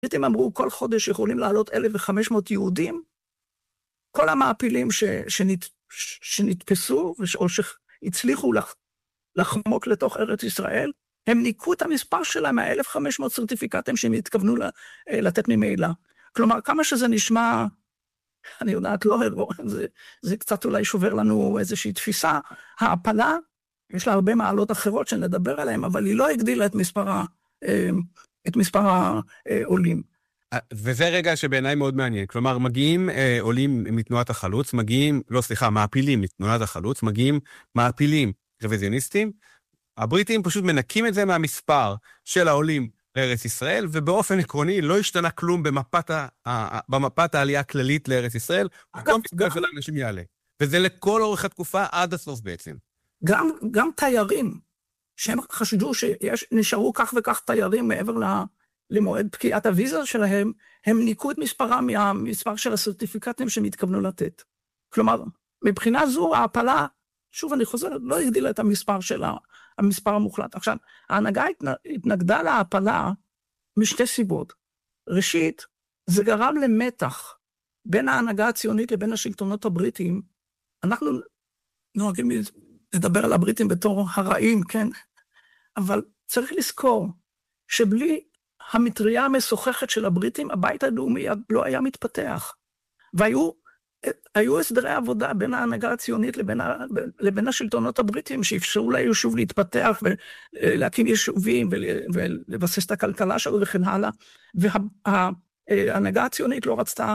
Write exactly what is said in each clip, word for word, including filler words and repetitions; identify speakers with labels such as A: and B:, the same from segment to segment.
A: הבריטים אמרו, כל חודש יכולים לעלות אלף וחמש מאות יהודים, כל המעפילים ש, שנת, שנתפסו, או שהצליחו לח, לחמוק לתוך ארץ ישראל, הם ניקו את המספר שלהם, מה-אלף וחמש מאות סרטיפיקטים שהם התכוונו לתת ממילא. כלומר, כמה שזה נשמע, אני יודעת, לא הרוע, זה, זה קצת אולי שובר לנו איזושהי תפיסה. ההפלה, יש לה הרבה מעלות אחרות שנדבר עליהן, אבל היא לא הגדילה את מספר, ה, את מספר העולים.
B: וזה רגע שבעיניי מאוד מעניין. כלומר, מגיעים אה, עולים מתנועת החלוץ, מגיעים, לא סליחה, מעפילים מתנועת החלוץ, מגיעים מעפילים רוויזיוניסטים, הבריטים פשוט מנקים את זה מהמספר של העולים לארץ ישראל, ובאופן עקרוני לא השתנה כלום במפת, ה, במפת העלייה הכללית לארץ ישראל, כל מספר של האנשים יעלה. וזה לכל אורך התקופה עד הסוף בעצם.
A: גם, גם תיירים, שהם חשדו שנשארו כך וכך תיירים מעבר ל... למועד פקיעת הוויזה שלהם, הם ניקו את מספרם מהמספר של הסרטיפיקטים שהם התכוונו לתת. כלומר, מבחינה זו, ההפלה, שוב אני חוזר, לא הגדילה את המספר של המספר המוחלט. עכשיו, ההנהגה התנגדה להפלה משתי סיבות. ראשית, זה גרם למתח בין ההנהגה הציונית לבין השלטונות הבריטיים. אנחנו נוהגים לדבר על הבריטים בתור הרעים, כן? אבל צריך לזכור שבלי המטריה המשוחכת של הבריטים, הבית הלאומי לא היה מתפתח. והיו היו הסדרי עבודה בין ההנהגה הציונית לבין, ה, לבין השלטונות הבריטים, שאפשרו ליישוב להתפתח ולהקים יישובים ולבסס את הכלכלה שלו וכן הלאה. וההנהגה הציונית לא רצתה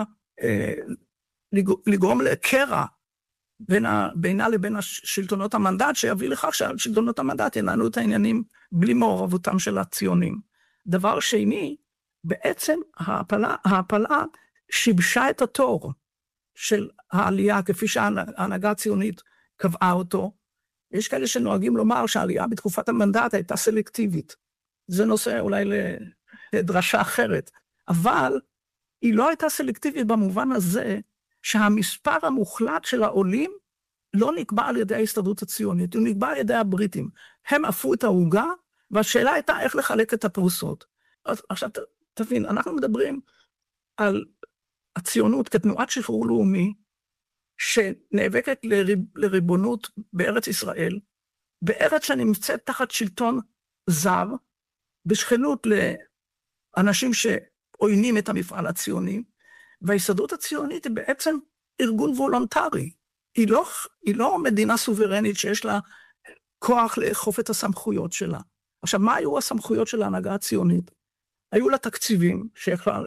A: לגרום לקרע בינה, בינה לבין השלטונות המנדט, שיביא לכך שהשלטונות המנדט ינהלו את העניינים בלי מעורבותם של הציונים. דבר שני, בעצם ההפלה, ההפלה שיבשה את התור של העלייה, כפי שההנהגה הציונית קבעה אותו. יש כאלה שנוהגים לומר שהעלייה בתקופת המנדט הייתה סלקטיבית. זה נושא אולי לדרשה אחרת. אבל היא לא הייתה סלקטיבית במובן הזה, שהמספר המוחלט של העולים לא נקבע על ידי ההסתדרות הציונית, הוא נקבע על ידי הבריטים. הם עפו את ההוגה, והשאלה הייתה איך לחלק את הפרוסות. אז עכשיו תבין, אנחנו מדברים על הציונות כתנועת שחרור לאומי, שנאבקת לריב, לריבונות בארץ ישראל, בארץ שנמצאת תחת שלטון זר, בשכנות לאנשים שעוינים את המפעל הציוני, וההסתדרות הציונית היא בעצם ארגון וולונטרי. היא לא, היא לא מדינה סוברנית שיש לה כוח לאכוף את הסמכויות שלה. עכשיו, מה היו הסמכויות של ההנהגה הציונית? היו לה תקציבים שיכולה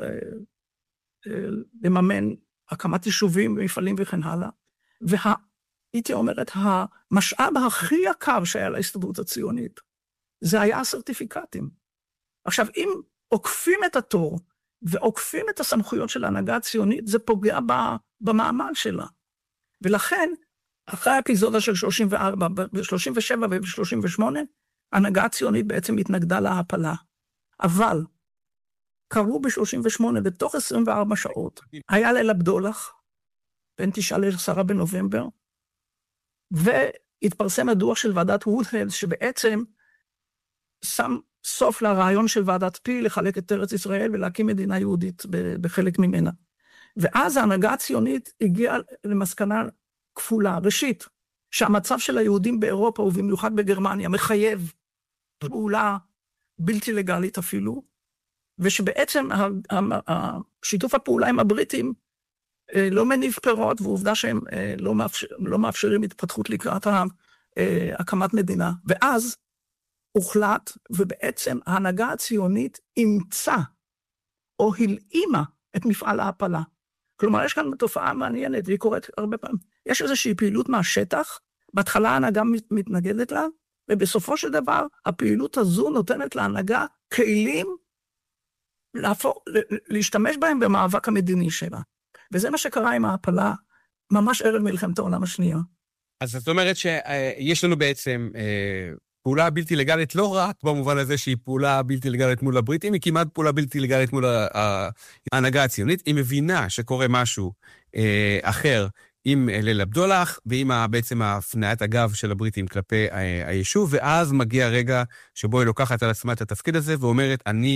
A: לממן הקמת יישובים, מפעלים וכן הלאה, והייתי אומרת, המשאב הכי יקר שהיה להסתדרות הציונית, זה היה הסרטיפיקטים. עכשיו, אם עוקפים את התור, ועוקפים את הסמכויות של ההנהגה הציונית, זה פוגע במעמד שלה. ולכן, אחרי האפיזודה של שלושים וארבע, ב-שלושים ושבע וב-שלושים ושמונה, ההנהגה הציונית בעצם התנגדה להפלה. אבל, קראו ב-שלושים ושמונה, בתוך עשרים וארבע שעות, היה ליל הבדולח, בין תשעה לעשרה בנובמבר, והתפרסם הדוח של ועדת וודהד, שבעצם שם סוף לרעיון של ועדת פי, לחלק את ארץ ישראל ולהקים מדינה יהודית בחלק ממנה. ואז ההנהגה הציונית הגיעה למסקנה כפולה. ראשית, שהמצב של היהודים באירופה, ובמיוחד בגרמניה, מחייב פעולה בלתי לגלית אפילו, ושבעצם שיתוף הפעולה עם הבריטים לא מניב פירות, ועובדה שהם לא, מאפשר, לא מאפשרים התפתחות לקראת הקמת מדינה. ואז הוחלט, ובעצם ההנהגה הציונית אימצה, או הלאימה את מפעל ההפלה. כלומר, יש כאן תופעה מעניינת, והיא קורית הרבה פעמים. יש איזושהי פעילות מהשטח, בהתחלה ההנהגה מתנגדת לה, ובסופו של דבר, הפעילות הזו נותנת להנהגה כלים, להפור, להשתמש בהם במאבק המדיני שלה. וזה מה שקרה עם ההפלה, ממש ערב מלחמת העולם השנייה.
B: אז זאת אומרת שיש לנו בעצם פעולה בלתי לגלית, לא רק במובן הזה שהיא פעולה בלתי לגלית מול הבריטים, היא כמעט פעולה בלתי לגלית מול ההנהגה הציונית, היא מבינה שקורה משהו אחר עם ליל הבדולח, ועם בעצם הפניית הגב של הבריטים כלפי היישוב, ואז מגיע רגע שבו היא לוקחת על עצמה את התפקיד הזה, ואומרת, אני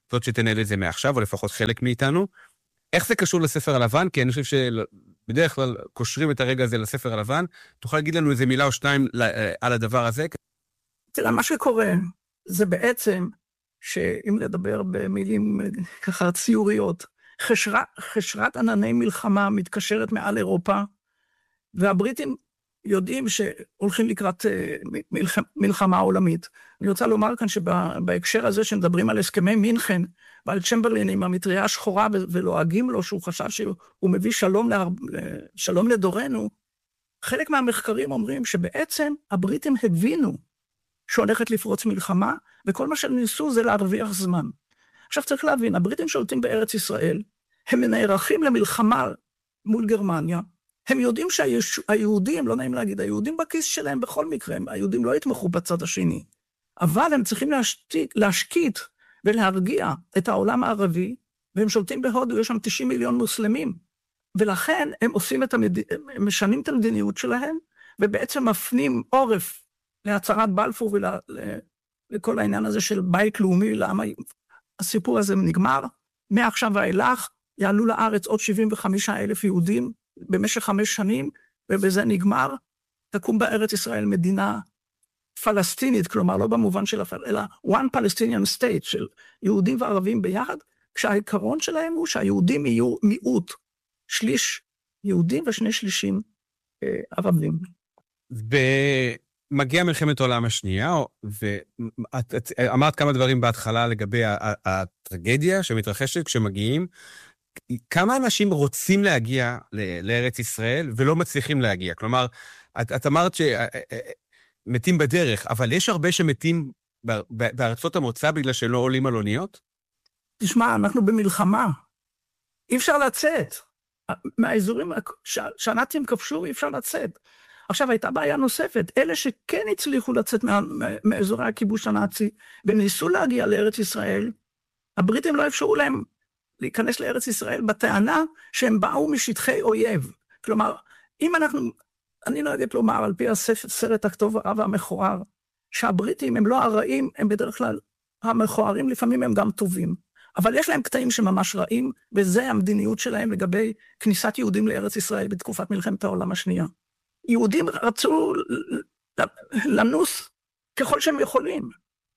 B: זאת שתנהל את זה מעכשיו, או לפחות חלק מאיתנו. איך זה קשור לספר הלבן? כי אני חושב שבדרך כלל קושרים את הרגע הזה לספר הלבן. תוכל להגיד לנו איזה מילה או שתיים על הדבר הזה?
A: תראה, מה שקורה זה בעצם, שאם לדבר במילים ככה ציוריות, חשרת, חשרת ענני מלחמה מתקשרת מעל אירופה, והבריטים יודעים שהולכים לקראת מלחמה, מלחמה עולמית. אני רוצה לומר כאן שבהקשר הזה שמדברים על הסכמי מינכן, ועל צ'מברלין עם המטריה השחורה ולועגים לו, שהוא חשב שהוא מביא שלום, להר... שלום לדורנו, חלק מהמחקרים אומרים שבעצם הבריטים הבינו שהולכת לפרוץ מלחמה, וכל מה שהם ניסו זה להרוויח זמן. עכשיו צריך להבין, הבריטים שולטים בארץ ישראל, הם נערכים למלחמה מול גרמניה, הם יודעים שהיהודים, לא נעים להגיד, היהודים בכיס שלהם בכל מקרה, היהודים לא יתמכו בצד השני, אבל הם צריכים להשתית, להשקיט ולהרגיע את העולם הערבי, והם שולטים בהודו, יש שם תשעים מיליון מוסלמים, ולכן הם עושים את המד... הם משנים את המדיניות שלהם, ובעצם מפנים עורף להצהרת בלפור ולכל העניין הזה של בית לאומי, למה הסיפור הזה נגמר, מעכשיו ואילך יעלו לארץ עוד שבעים וחמישה אלף יהודים במשך חמש שנים, ובזה נגמר, תקום בארץ ישראל מדינה פלסטינית, כלומר לא במובן של הפל... אלא one Palestinian state של יהודים וערבים ביחד, כשהעיקרון שלהם הוא שהיהודים יהיו מיעוט, שליש יהודים ושני שלישים אה, ערבים.
B: ומגיעה מלחמת העולם השנייה, ואת את, אמרת כמה דברים בהתחלה לגבי הטרגדיה שמתרחשת כשמגיעים, כמה אנשים רוצים להגיע לארץ ישראל ולא מצליחים להגיע? כלומר, את, את אמרת שמתים בדרך, אבל יש הרבה שמתים בארצות המוצא בגלל שלא עולים על אוניות?
A: תשמע, אנחנו במלחמה. אי אפשר לצאת. מהאזורים שהנאצים כבשו, אי אפשר לצאת. עכשיו, הייתה בעיה נוספת. אלה שכן הצליחו לצאת מה, מאזורי הכיבוש הנאצי, וניסו להגיע לארץ ישראל, הבריטים לא אפשרו להם להיכנס לארץ ישראל בטענה שהם באו משטחי אויב. כלומר, אם אנחנו, אני לא יודעת לומר על פי הסרט הכתוב הרע והמכוער, שהבריטים הם לא הרעים, הם בדרך כלל המכוערים, לפעמים הם גם טובים. אבל יש להם קטעים שממש רעים, וזה המדיניות שלהם לגבי כניסת יהודים לארץ ישראל בתקופת מלחמת העולם השנייה. יהודים רצו לנוס ככל שהם יכולים.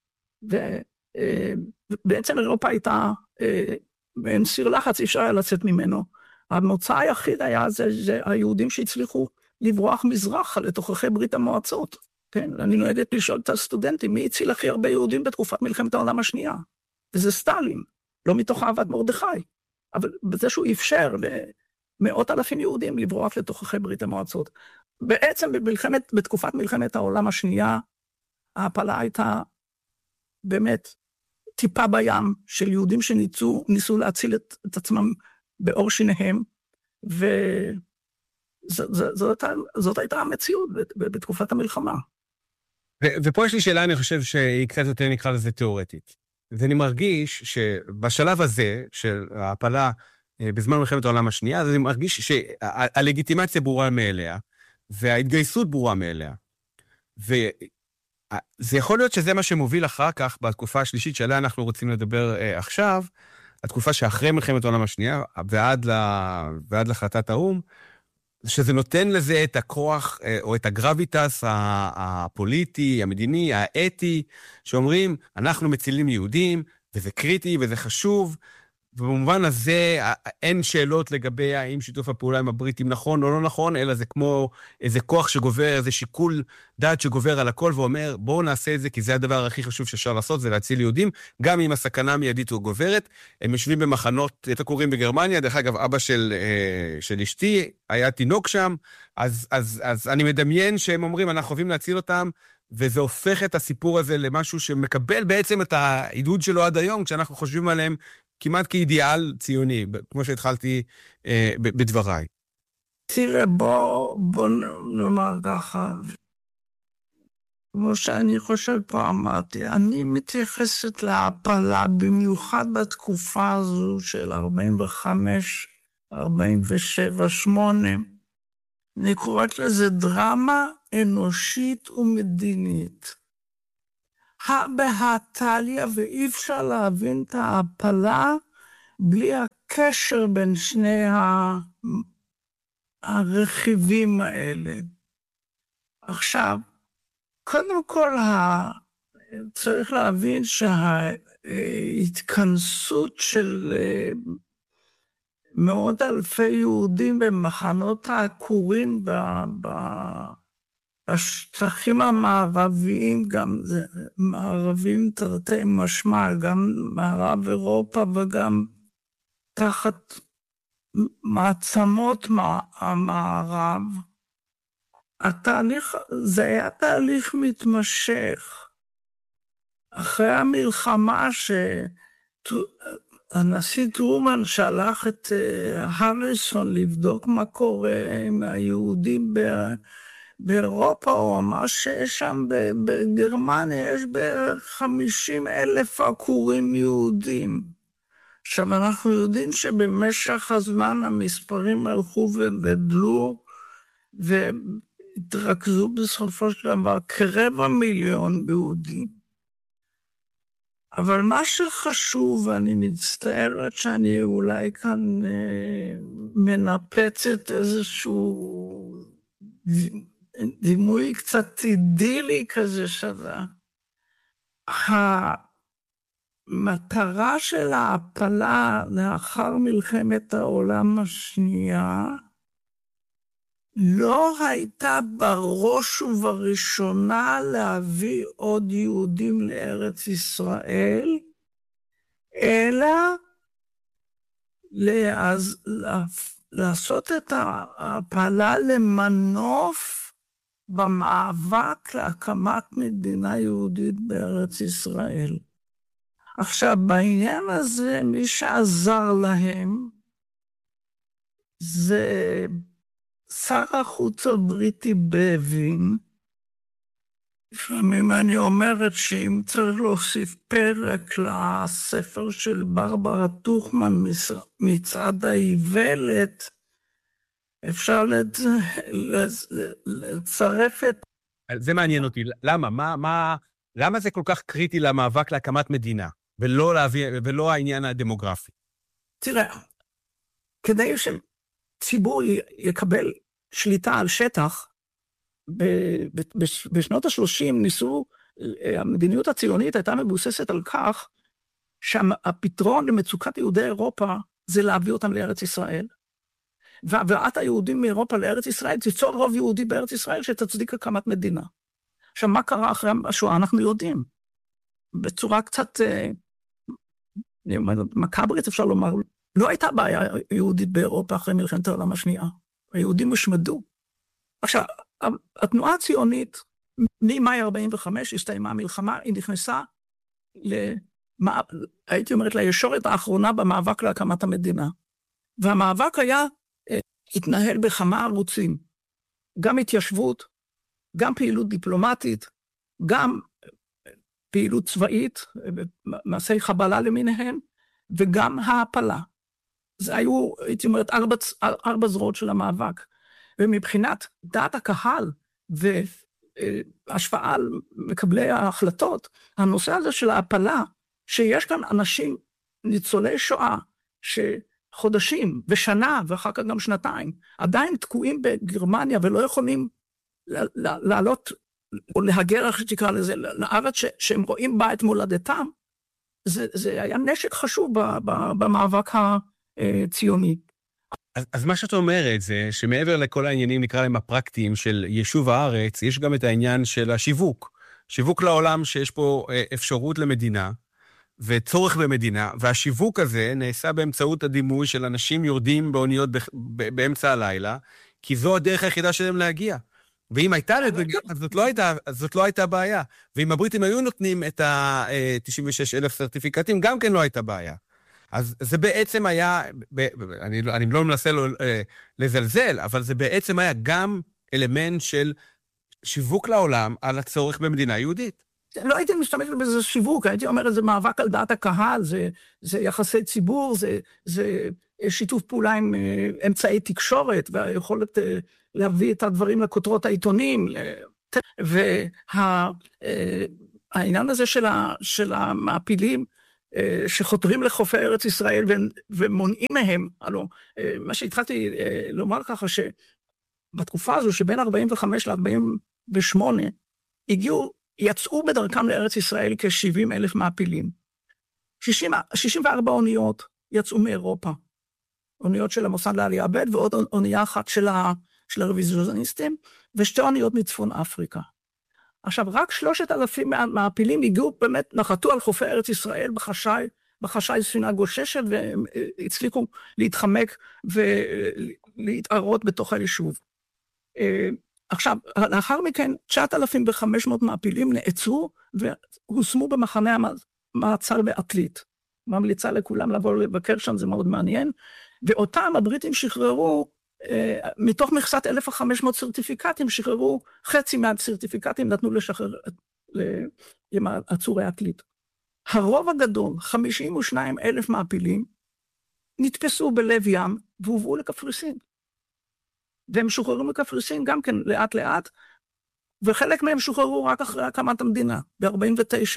A: ובעצם אירופה הייתה בין סיר לחץ, אי אפשר היה לצאת ממנו. המוצא היחיד היה זה, זה היהודים שהצליחו לברוח מזרחה לתוככי ברית המועצות. כן, אני נוהגת לשאול את הסטודנטים, מי הציל הכי הרבה יהודים בתקופת מלחמת העולם השנייה? וזה סטלין, לא מתוך אהבת מרדכי, אבל בזה שהוא אפשר למאות אלפים יהודים לברוח לתוככי ברית המועצות. בעצם במלחמת, בתקופת מלחמת העולם השנייה, ההפלה הייתה באמת טיפה בים של יהודים שניסו ניסו להציל את, את עצמם באור שיניהם, וזאת הייתה המציאות בתקופת המלחמה.
B: ו- ופה יש לי שאלה, אני חושב שהיא קצת יותר נקרא לזה תיאורטית. ואני מרגיש שבשלב הזה, של ההפלה בזמן מלחמת העולם השנייה, אז אני מרגיש שהלגיטימציה ברורה מאליה, וההתגייסות ברורה מאליה. וזה יכול להיות שזה מה שמוביל אחר כך, בתקופה השלישית שעליה אנחנו רוצים לדבר עכשיו, התקופה שאחרי מלחמת העולם השנייה, ועד, לה, ועד להחלטת האום, שזה נותן לזה את הכוח, או את הגרביטס הפוליטי, המדיני, האתי, שאומרים, אנחנו מצילים יהודים, וזה קריטי, וזה חשוב, ובמובן הזה אין שאלות לגבי האם שיתוף הפעולה עם הבריטים נכון או לא נכון, אלא זה כמו איזה כוח שגובר, איזה שיקול דעת שגובר על הכל, ואומר, בואו נעשה את זה, כי זה הדבר הכי חשוב שאפשר לעשות, זה להציל יהודים, גם אם הסכנה מיידית הוא גוברת. הם יושבים במחנות תקורים בגרמניה, דרך אגב, אבא של, של אשתי היה תינוק שם, אז, אז, אז אני מדמיין שהם אומרים, אנחנו חייבים להציל אותם, וזה הופך את הסיפור הזה למשהו שמקבל בעצם את העידוד שלו עד היום, כשאנחנו חושבים עליהם כמעט כאידיאל ציוני, כמו שהתחלתי אה, בדבריי.
A: תראה, בוא, בוא נאמר ככה, כמו שאני חושב פה אמרתי, אני מתייחסת להפלה, במיוחד בתקופה הזו של ארבעים וחמש, ארבעים ושבע, שמונה, אני קוראת לזה דרמה אנושית ומדינית. הא בהא תליא, ואי אפשר להבין את ההעפלה בלי הקשר בין שני הרכיבים האלה. עכשיו, קודם כל, צריך להבין שההתכנסות של מאות אלפי יהודים במחנות העקורים בשטחים המערביים, גם מערבים תרתי משמע, גם מערב אירופה וגם תחת מעצמות המערב, התהליך, זה היה תהליך מתמשך. אחרי המלחמה שהנשיא טרומן שלח את הריסון לבדוק מה קורה עם היהודים באירופה, הוא אמר שיש שם בגרמניה, יש בערך חמישים אלף עקורים יהודים. עכשיו אנחנו יודעים שבמשך הזמן המספרים הלכו וגדלו, והתרכזו בסופו של דבר כרבע מיליון יהודים. אבל מה שחשוב, ואני מצטערת שאני אולי כאן אה, מנפצת איזשהו דימוי קצת אידילי כזה שווה. המטרה של ההעפלה לאחר מלחמת העולם השנייה, לא הייתה בראש ובראשונה להביא עוד יהודים לארץ ישראל, אלא לאז, לעשות את ההעפלה למנוף במאבק להקמת מדינה יהודית בארץ ישראל. עכשיו, בעניין הזה, מי שעזר להם זה שר החוץ הבריטי בווין. לפעמים אני אומרת שאם צריך להוסיף פרק לספר של ברברה טוכמן, מצעד האיוולת, אפשר לצרף את...
B: זה מעניין אותי. למה? מה, מה, למה זה כל כך קריטי למאבק להקמת מדינה, ולא, להביא, ולא העניין הדמוגרפי?
A: תראה, כדי שציבור יקבל שליטה על שטח, בשנות ה-שלושים ניסו, המדיניות הציונית הייתה מבוססת על כך, שהפתרון למצוקת יהודי אירופה, זה להביא אותם לארץ ישראל, והבאת היהודים מאירופה לארץ ישראל, תיצור רוב יהודי בארץ ישראל, שתצדיק הקמת מדינה. עכשיו, מה קרה אחרי השואה? אנחנו יודעים. בצורה קצת, מקברית אפשר לומר, לא הייתה בעיה יהודית באירופה אחרי מלחמת העולם השנייה. היהודים הושמדו. עכשיו, התנועה הציונית, ממאי ארבעים וחמש, הסתיימה המלחמה, היא נכנסה, למה, הייתי אומרת, לישורת האחרונה במאבק להקמת המדינה. והמאבק היה, התנהל בכמה ערוצים. גם התיישבות, גם פעילות דיפלומטית, גם פעילות צבאית, מעשי חבלה למיניהן, וגם העפלה. זה היו, הייתי אומרת, ארבע, ארבע זרועות של המאבק. ומבחינת דעת הקהל והשפעה על מקבלי ההחלטות, הנושא הזה של ההעפלה, שיש כאן אנשים, ניצולי שואה, שחודשים ושנה, ואחר כך גם שנתיים, עדיין תקועים בגרמניה ולא יכולים לעלות, או להגר, איך שתקרא לזה, לארץ שהם רואים בה את מולדתם, זה, זה היה נשק חשוב במאבק הציוני.
B: אז, אז מה שאת אומרת זה שמעבר לכל העניינים, נקרא להם הפרקטיים של יישוב הארץ, יש גם את העניין של השיווק. שיווק לעולם שיש פה אפשרות למדינה וצורך במדינה, והשיווק הזה נעשה באמצעות הדימוי של אנשים יורדים באוניות באמצע הלילה, כי זו הדרך היחידה שלהם להגיע. ואם הייתה לדרגה, אז זאת לא הייתה, אז זאת לא הייתה בעיה. ואם הבריטים היו נותנים את ה-תשעים ושש אלף סרטיפיקטים, גם כן לא הייתה בעיה. אז זה בעצם היה, אני, אני לא מנסה לו, לזלזל, אבל זה בעצם היה גם אלמנט של שיווק לעולם על הצורך במדינה יהודית.
A: לא הייתי משתמש בזה שיווק, הייתי אומר, זה מאבק על דעת הקהל, זה, זה יחסי ציבור, זה, זה שיתוף פעולה עם אמצעי תקשורת, והיכולת להביא את הדברים לכותרות העיתונים, העניין הזה של, ה, של המעפילים, אה, שחותרים לחופי ארץ ישראל ו, ומונעים מהם, הלוא, אה, מה שהתחלתי אה, לומר ככה, שבתקופה הזו שבין ארבעים וחמש ל-ארבעים ושמונה, הגיעו, יצאו בדרכם לארץ ישראל כ-שבעים אלף מעפילים. שישים, שישים וארבע אוניות יצאו מאירופה, אוניות של המוסד לעלייה ב' ועוד אונייה אחת של, ה, של הרוויזיוניסטים, ושתי אוניות מצפון אפריקה. עכשיו, רק שלושת אלפים מעפילים הגיעו, באמת נחתו על חופי ארץ ישראל בחשאי, בחשאי ספינה גוששת, והם הצליחו להתחמק ולהתערות בתוך היישוב. עכשיו, לאחר מכן, תשעת אלפים וחמש מאות מעפילים נעצרו, והושמו במחנה המעצר בעתלית. ממליצה לכולם לבוא לבקר שם, זה מאוד מעניין. ואותם הבריטים שחררו, מתוך מכסת אלף וחמש מאות סרטיפיקטים, שחררו חצי מהסרטיפיקטים, נתנו לשחרר עם עצורי עתלית. הרוב הגדול, חמישים ושניים אלף מעפילים, נתפסו בלב ים, והובאו לקפריסין. והם שוחררו מקפריסין גם כן לאט לאט, וחלק מהם שוחררו רק אחרי הקמת המדינה, ב-ארבעים ותשע.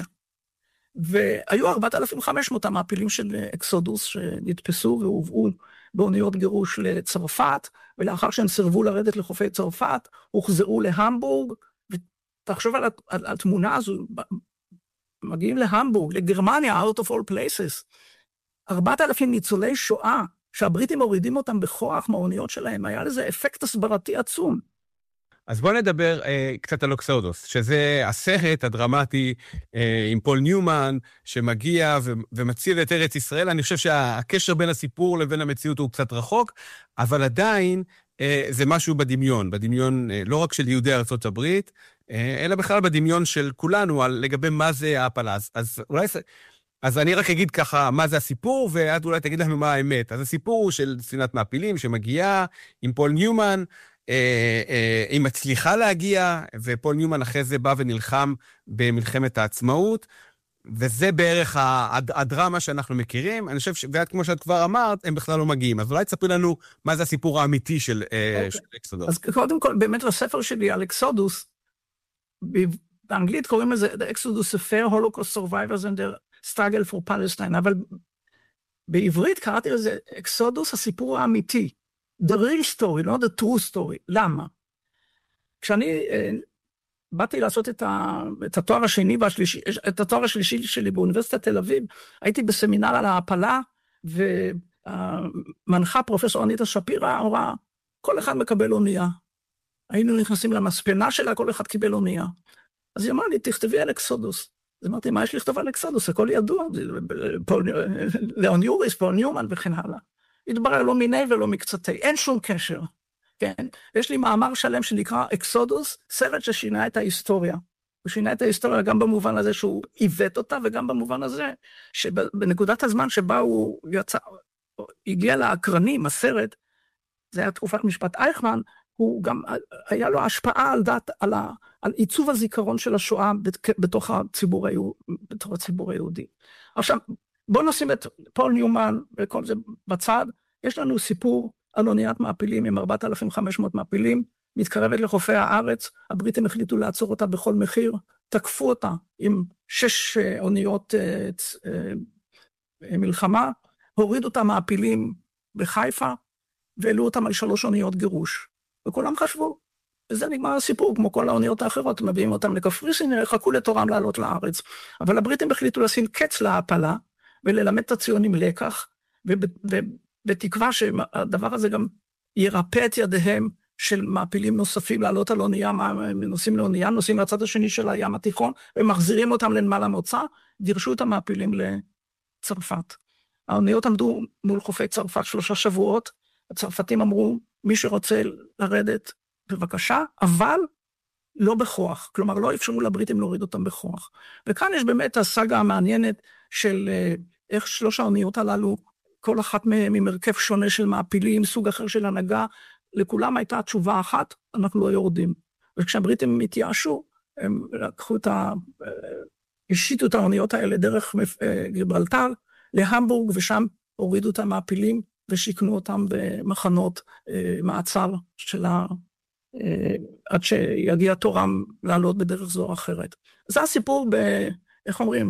A: והיו ארבעת אלפים וחמש מאות המעפילים של אקסודוס שנתפסו והובאו באוניות גירוש לצרפת, ולאחר שהם סרבו לרדת לחופי צרפת, הוחזרו להמבורג, ותחשוב על התמונה הזו, מגיעים להמבורג, לגרמניה, out of all places, ארבעת אלפים ניצולי שואה, שהבריטים מורידים אותם בכוח מהאוניות שלהם, היה לזה אפקט הסברתי עצום.
B: אז בואו נדבר אה, קצת על אקסודוס, שזה הסרט הדרמטי אה, עם פול ניומן, שמגיע ו- ומציל את ארץ ישראל. אני חושב שהקשר בין הסיפור לבין המציאות הוא קצת רחוק, אבל עדיין אה, זה משהו בדמיון, בדמיון אה, לא רק של יהודי ארצות הברית, אה, אלא בכלל בדמיון של כולנו, על לגבי מה זה ההפלה. אז, אז אולי... אז אני רק אגיד ככה מה זה הסיפור, ואת אולי תגיד לנו מה האמת. אז הסיפור הוא של ספינת מעפילים שמגיעה עם פול ניומן, אה, אה, היא מצליחה להגיע, ופול ניומן אחרי זה בא ונלחם במלחמת העצמאות, וזה בערך הד, הדרמה שאנחנו מכירים. אני חושב, ש... ואת כמו שאת כבר אמרת, הם בכלל לא מגיעים. אז אולי תספרי לנו מה זה הסיפור האמיתי של, אה, okay. של אקסודוס.
A: אז קודם כל, באמת לספר שלי על אקסודוס, באנגלית קוראים לזה The Exodus Affair, Holocaust Survivors and their Struggle for Palestine, אבל בעברית קראתי לזה אקסודוס, הסיפור האמיתי. The real story, לא the true story. למה? כשאני אה, באתי לעשות את, ה, את התואר השני והשלישי, את התואר השלישי שלי באוניברסיטת תל אביב, הייתי בסמינר על ההפלה, והמנחה פרופסור אניטה שפירא אמרה, כל אחד מקבל אונייה. היינו נכנסים למספנה שלה, כל אחד קיבל אונייה. אז היא אמרה לי, תכתבי על אקסודוס. אז אמרתי, מה יש לי לכתוב על אקסודוס? הכל ידוע, לאון יוריס, פול ניומן וכן הלאה. התברר לא מיני ולא מקצתי, אין שום קשר. כן? יש לי מאמר שלם שנקרא אקסודוס, סרט ששינה את ההיסטוריה. הוא שינה את ההיסטוריה גם במובן הזה שהוא עיוות אותה, וגם במובן הזה שבנקודת הזמן שבה הוא יצא, הגיע לאקרנים, הסרט, זה היה תקופת משפט אייכמן, הוא גם, היה לו השפעה על דת, על, ה, על עיצוב הזיכרון של השואה בתוך הציבור, בתוך הציבור היהודי. עכשיו, בואו נשים את פול ניומן וכל זה בצד, יש לנו סיפור על אוניית מעפילים עם ארבעת אלפים וחמש מאות מעפילים, מתקרבת לחופי הארץ, הבריטים החליטו לעצור אותה בכל מחיר, תקפו אותה עם שש אוניות מלחמה, הורידו אותה מעפילים בחיפה, והעלו אותם על שלוש אוניות גירוש. וכולם חשבו, וזה נגמר הסיפור, כמו כל האוניות האחרות, מביאים אותם לקפריסין, חכו לתורם לעלות לארץ. אבל הבריטים החליטו לשים קץ להפלה, וללמד את הציונים לקח, ובתקווה שהדבר הזה גם ירפא את ידיהם של מעפילים נוספים, לעלות על אונייה, נוסעים לאונייה, נוסעים מהצד השני של הים התיכון, ומחזירים אותם לנמל המוצא, דירשו את המעפילים לצרפת. האוניות עמדו מול חופי צרפת שלושה שבועות, הצרפתים אמרו, מי שרוצה לרדת, בבקשה, אבל לא בכוח. כלומר, לא אפשרו לבריטים להוריד אותם בכוח. וכאן יש באמת הסאגה המעניינת של איך שלוש האוניות הללו, כל אחת ממרכב שונה של מעפילים, סוג אחר של הנהגה, לכולם הייתה תשובה אחת, אנחנו לא יורדים. וכשהבריטים התייאשו, הם לקחו את ה... השיתו את האוניות האלה דרך גיברלטר להמבורג, ושם הורידו את המעפילים, ושיקנו אותם במחנות מעצר שלה, עד שיגיע תורם לעלות בדרך זו או אחרת. זה הסיפור ב... איך אומרים?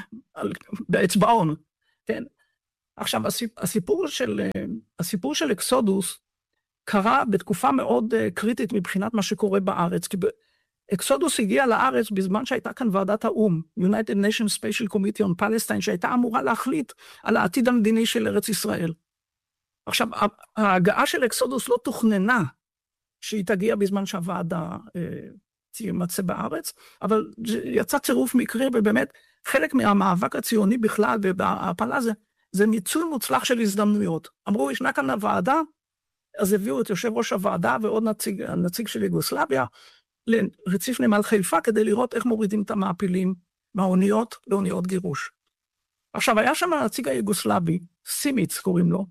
A: באצבעון, כן? עכשיו, הסיפור של, הסיפור של אקסודוס קרה בתקופה מאוד קריטית מבחינת מה שקורה בארץ, כי אקסודוס הגיע לארץ בזמן שהייתה כאן ועדת האום, United Nations Special Committee on Palestine, שהייתה אמורה להחליט על העתיד המדיני של ארץ ישראל. עכשיו, ההגעה של אקסודוס לא תוכננה שהיא תגיע בזמן שהוועדה תימצא בארץ, אבל יצא צירוף מקרה, ובאמת חלק מהמאבק הציוני בכלל ובהפלה זה, זה ניצול מוצלח של הזדמנויות. אמרו, ישנה כאן הוועדה, אז הביאו את יושב ראש הוועדה ועוד נציג, הנציג של יוגוסלביה, לרציף נמל חיפה, כדי לראות איך מורידים את המעפילים מהאוניות לאוניות גירוש. עכשיו, היה שם הנציג היוגוסלבי, סימיץ קוראים לו,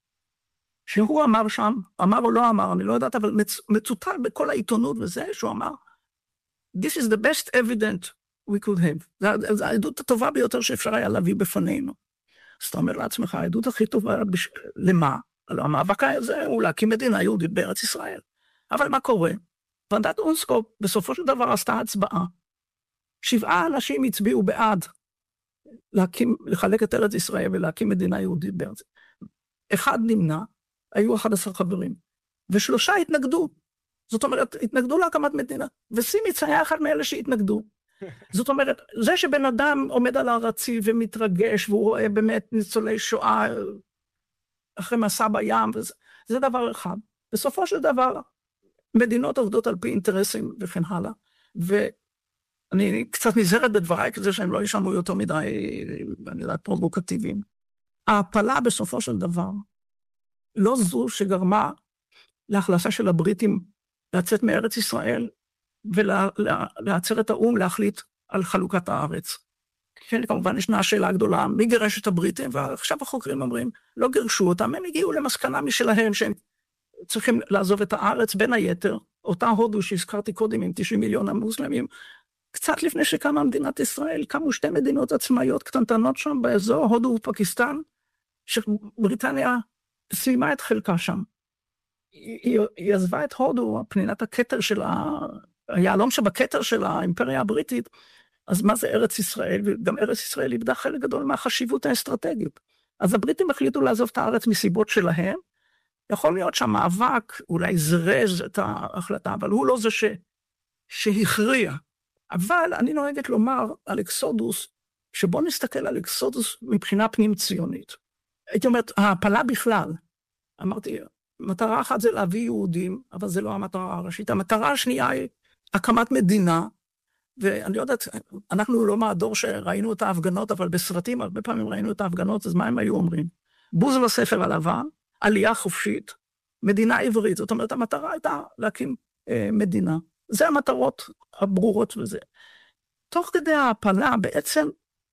A: שהוא אמר שם, אמר או לא אמר, אני לא יודעת, אבל מצ, מצוטל בכל העיתונות וזה, שהוא אמר, This is the best evidence we could have. זו העדות הטובה ביותר שאפשר היה להביא בפנינו. אז אתה אומר לעצמך, העדות הכי טובה, בש... למה? הלוא המאבק הזה הוא להקים מדינה יהודית בארץ ישראל. אבל מה קורה? ועדת אונסקופ בסופו של דבר עשתה הצבעה. שבעה אנשים הצביעו בעד להקים, לחלק את ארץ ישראל ולהקים מדינה יהודית בארץ. אחד נמנע, היו אחד עשר חברים, ושלושה התנגדו. זאת אומרת, התנגדו להקמת מדינה, וסימיץ היה אחד מאלה שהתנגדו. זאת אומרת, זה שבן אדם עומד על הרציף ומתרגש, והוא רואה באמת ניצולי שואה אחרי מסע בים, וזה, זה דבר אחד. בסופו של דבר, מדינות עובדות על פי אינטרסים וכן הלאה, ואני קצת נזהרת בדבריי, כזה שהם לא ישמעו יותר מדי, אני יודעת, פרובוקטיביים. ההפלה בסופו של דבר, לא זו שגרמה להחלשה של הבריטים לצאת מארץ ישראל, ולעצר את האום להחליט על חלוקת הארץ. כן, כמובן ישנה השאלה הגדולה, מי גירש את הבריטים? ועכשיו החוקרים אומרים, לא גירשו אותם, הם הגיעו למסקנה משלהם שהם צריכים לעזוב את הארץ, בין היתר, אותה הודו שהזכרתי קודם עם תשעים מיליון המוסלמים, קצת לפני שקמה מדינת ישראל, קמו שתי מדינות עצמאיות קטנטנות שם באזור, הודו ופקיסטן, שבריטניה סיימה את חלקה שם. היא, היא עזבה את הודו, פנינת הכתר של ה... היעלום שבכתר של האימפריה הבריטית, אז מה זה ארץ ישראל? וגם ארץ ישראל איבדה חלק גדול מהחשיבות האסטרטגית. אז הבריטים החליטו לעזוב את הארץ מסיבות שלהם, יכול להיות שהמאבק אולי זרז את ההחלטה, אבל הוא לא זה ש... שהכריע. אבל אני נוהגת לומר על אקסודוס, שבוא נסתכל על אקסודוס מבחינה פנים ציונית. הייתי אומרת, ההפלה בכלל, אמרתי, מטרה אחת זה להביא יהודים, אבל זה לא המטרה הראשית. המטרה השנייה היא הקמת מדינה, ואני יודעת, אנחנו לא מהדור שראינו את ההפגנות, אבל בסרטים הרבה פעמים ראינו את ההפגנות, אז מה הם היו אומרים? בוז לספר הלבן, עלייה חופשית, מדינה עברית. זאת אומרת, המטרה הייתה להקים אה, מדינה. זה המטרות הברורות וזה. תוך כדי ההפלה בעצם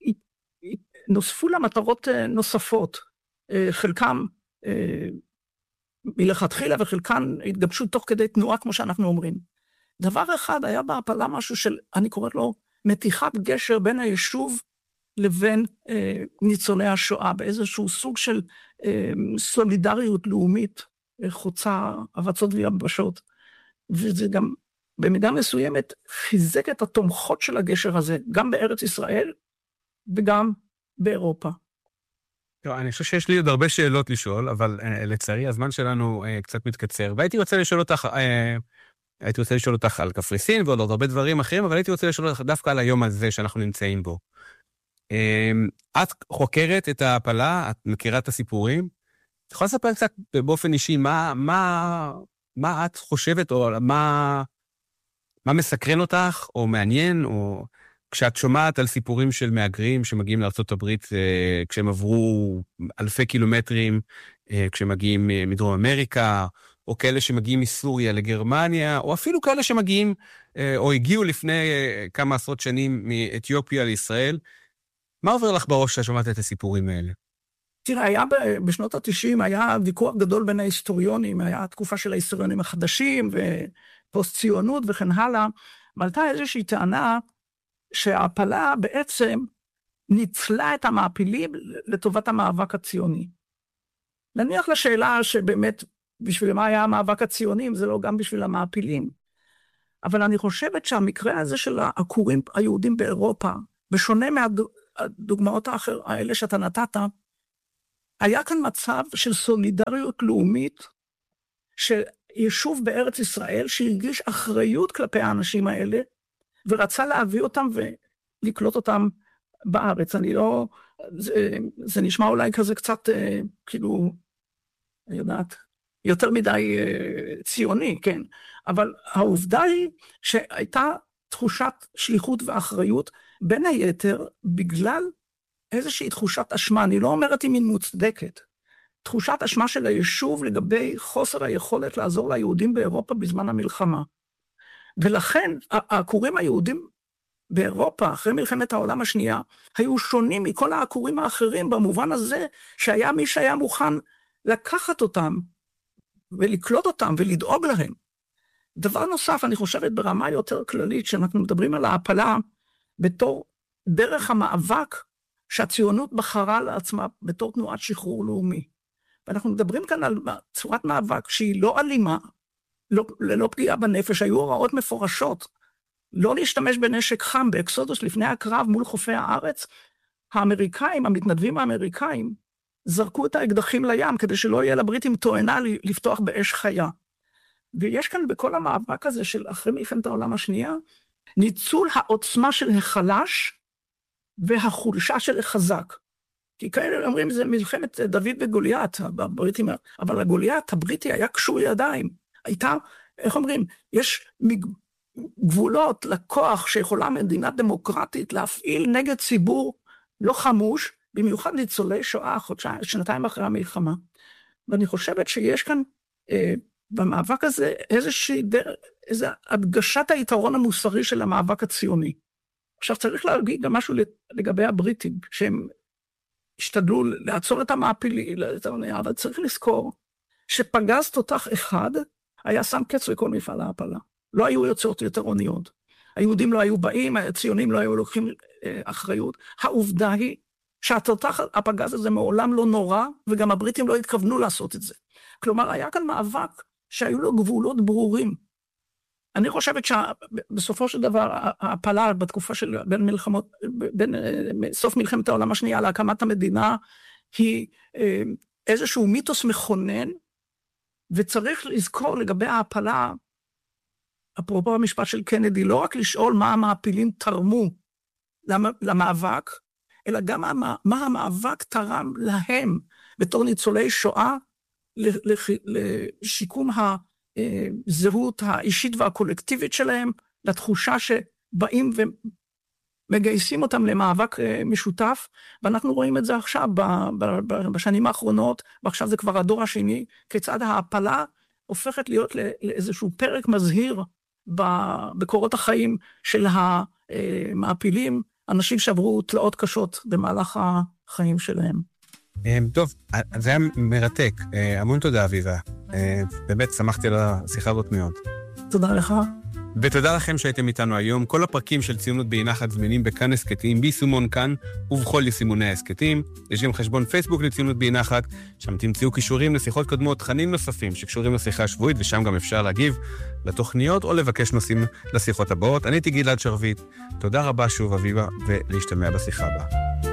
A: נוספו לה מטרות אה, נוספות, אה, חלקם אה, מלכתחילה וחלקן התגבשו תוך כדי תנועה, כמו שאנחנו אומרים. דבר אחד היה בהפלה משהו של, אני קוראת לו, מתיחת גשר בין היישוב לבין אה, ניצולי השואה, באיזשהו סוג של אה, סולידריות לאומית, אה, חוצה ארצות ויבשות, וזה גם במידה מסוימת חיזק את התומכות של הגשר הזה, גם בארץ ישראל וגם באירופה.
B: טוב, אני חושב שיש לי עוד הרבה שאלות לשאול, אבל uh, לצערי הזמן שלנו uh, קצת מתקצר, והייתי רוצה לשאול אותך, uh, הייתי רוצה לשאול אותך על קפריסין ועוד עוד הרבה דברים אחרים, אבל הייתי רוצה לשאול אותך דווקא על היום הזה שאנחנו נמצאים בו. Uh, את חוקרת את ההפלה, את מכירה את הסיפורים, את יכולה לספר קצת באופן אישי, מה, מה, מה את חושבת, או מה, מה מסקרן אותך, או מעניין, או... כשאת שומעת על סיפורים של מהגרים שמגיעים לארצות הברית, כשהם עברו אלפי קילומטרים, כשהם מגיעים מדרום אמריקה, או כאלה שמגיעים מסוריה לגרמניה, או אפילו כאלה שמגיעים, או הגיעו לפני כמה עשרות שנים מאתיופיה לישראל, מה עובר לך בראש כשאת שומעת את הסיפורים האלה?
A: תראה, היה בשנות ה-תשעים, היה ויכוח גדול בין ההיסטוריונים, היה תקופה של ההיסטוריונים החדשים, ופוסט-ציונות וכן הלאה, ועלתה איזושהי טענה, שההפלה בעצם ניצלה את המעפילים לטובת המאבק הציוני. נניח לשאלה שבאמת בשביל מה היה המאבק הציוני, זה לא גם בשביל המעפילים. אבל אני חושבת שהמקרה הזה של העקורים היהודים באירופה, בשונה מהדוגמאות האחר, האלה שאתה נתת, היה כאן מצב של סולידריות לאומית, שישוב בארץ ישראל שהרגיש אחריות כלפי האנשים האלה, ורצה להביא אותם ולקלוט אותם בארץ. אני לא, זה, זה נשמע אולי כזה קצת, אה, כאילו, אני יודעת, יותר מדי אה, ציוני, כן. אבל העובדה היא שהייתה תחושת שליחות ואחריות, בין היתר, בגלל איזושהי תחושת אשמה, אני לא אומרת אם היא מוצדקת, תחושת אשמה של היישוב לגבי חוסר היכולת לעזור ליהודים באירופה בזמן המלחמה. ולכן העקורים היהודים באירופה, אחרי מלחמת העולם השנייה, היו שונים מכל העקורים האחרים, במובן הזה שהיה מי שהיה מוכן לקחת אותם, ולקלוט אותם ולדאוג להם. דבר נוסף, אני חושבת ברמה יותר כללית, שאנחנו מדברים על ההפלה, בתור דרך המאבק, שהציונות בחרה לעצמה בתור תנועת שחרור לאומי. ואנחנו מדברים כאן על צורת מאבק שהיא לא אלימה, לא, ללא פגיעה בנפש, היו הוראות מפורשות, לא להשתמש בנשק חם באקסודוס לפני הקרב מול חופי הארץ, האמריקאים, המתנדבים האמריקאים, זרקו את האקדחים לים, כדי שלא יהיה לבריטים תואנה לפתוח באש חיה. ויש כאן בכל המאבק הזה של אחרי מלחמת העולם השנייה, ניצול העוצמה של החלש, והחולשה של החזק. כי כאלה אומרים, זה מלחמת דוד וגוליית, הבריטים, אבל הגוליית הבריטי היה קשור ידיים. הייתה, איך אומרים, יש גבולות לכוח שיכולה מדינה דמוקרטית להפעיל נגד ציבור לא חמוש, במיוחד ניצולי שואה, חודשיים, שנתיים אחרי המלחמה. ואני חושבת שיש כאן, אה, במאבק הזה, איזושהי דרך, איזו הדגשת היתרון המוסרי של המאבק הציוני. עכשיו צריך להגיד גם משהו לגבי הבריטים, שהם השתדלו לעצור את המעפילים, אבל צריך לזכור שפגז תותח אחד היה שם קץ לכל מפעל ההפלה. לא היו יוצאות יותר אוניות. היהודים לא היו באים, הציונים לא היו לוקחים אחריות. העובדה היא שהתותח הפגז הזה מעולם לא נורא, וגם הבריטים לא התכוונו לעשות את זה. כלומר, היה כאן מאבק שהיו לו גבולות ברורים. אני חושבת שבסופו של דבר, ההפלה בתקופה של בין מלחמות, בין סוף מלחמת העולם השנייה להקמת המדינה, היא איזשהו מיתוס מכונן, וצריך לזכור לגבי ההפלה, אפרופו המשפט של קנדי, לא רק לשאול מה המעפילים תרמו למאבק, אלא גם מה המאבק תרם להם, בתור ניצולי שואה, לשיקום ה... זהות האישית והקולקטיבית שלהם, לתחושה שבאים ומגייסים אותם למאבק משותף, ואנחנו רואים את זה עכשיו בשנים האחרונות, ועכשיו זה כבר הדור השני, כיצד ההפלה הופכת להיות לאיזשהו פרק מזהיר בקורות החיים של המעפילים, אנשים שעברו תלאות קשות במהלך החיים שלהם.
B: טוב, זה היה מרתק. המון תודה, אביבה. באמת, שמחתי על השיחה הזאת מאוד.
A: תודה לך.
B: ותודה לכם שהייתם איתנו היום. כל הפרקים של ציונות באי-נחת זמינים בכאן הסקטים, ביישומון כאן ובכל יישומוני ההסקטים. יש גם חשבון פייסבוק לציונות באי-נחת, שם תמצאו קישורים לשיחות קודמות, תכנים נוספים שקשורים לשיחה השבועית, ושם גם אפשר להגיב לתוכניות או לבקש נושאים לשיחות הבאות. אני הייתי גלעד שרביט. תודה רבה שוב, אביבה, ולהשתמע בשיחה הבאה.